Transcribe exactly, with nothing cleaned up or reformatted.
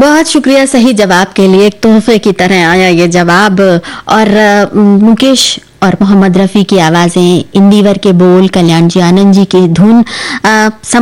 बहुत शुक्रिया सही जवाब के लिए। एक तोहफे की तरह आया ये जवाब। और अ, मुकेश और मोहम्मद रफ़ी की आवाज़ें, इंदिवर के बोल, कल्याण जी आनंद जी की धुन। अ,